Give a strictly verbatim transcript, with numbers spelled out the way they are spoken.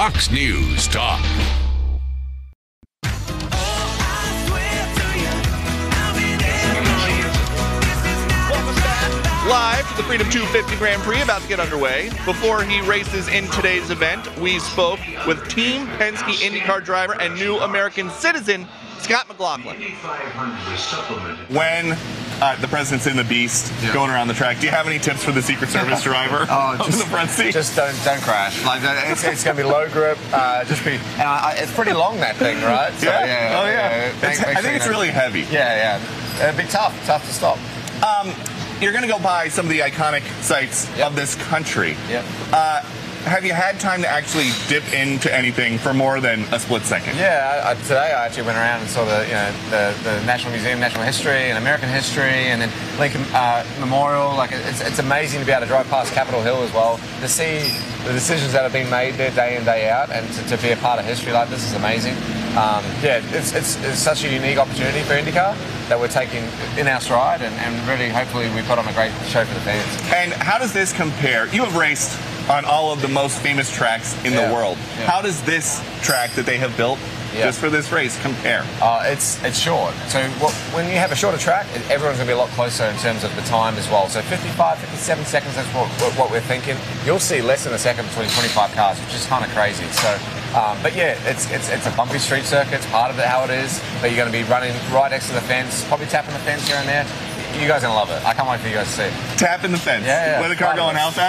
Fox News Talk. Live to the Freedom two fifty Grand Prix, about to get underway. Before he races in today's event, we spoke with Team Penske IndyCar driver and new American citizen, Scott McLaughlin. When uh, the president's in the Beast, yeah. going around the track, do you have any tips for the Secret Service driver oh, just, in the front seat? Just don't don't crash. Like it's, it's going to be low grip. Uh, just be. And I, it's pretty long, that thing, right? So, yeah. yeah. Oh yeah. yeah. It's, Make, make I think sure it's you know. really heavy. Yeah, yeah. It'd be tough. Tough to stop. Um, You're going to go by some of the iconic sites yep. of this country. Yep. Uh, have you had time to actually dip into anything for more than a split second? Yeah, I, I, today I actually went around and saw the, you know, the, the National Museum, National History, and American History, and then Lincoln uh, Memorial. Like it's, it's amazing to be able to drive past Capitol Hill as well, to see the decisions that have been made there day in, day out, and to, to be a part of history like this is amazing. Um, yeah, it's, it's, it's such a unique opportunity for IndyCar that we're taking in our stride, and, and really, hopefully, we put on a great show for the fans. And how does this compare? You have raced on all of the most famous tracks in yeah. the world. Yeah. How does this track that they have built yeah. just for this race compare? Uh, it's it's short. So what, when you have a shorter track, everyone's going to be a lot closer in terms of the time as well. So fifty-five, fifty-seven seconds, that's what, what we're thinking. You'll see less than a second between twenty-five cars, which is kind of crazy. So, um, but yeah, it's, it's it's a bumpy street circuit. It's part of it, how it is. But you're going to be running right next to the fence, probably tapping the fence here and there. You guys are going to love it. I can't wait for you guys to see it. Tapping the fence. Yeah, yeah. Where the car going, how fast?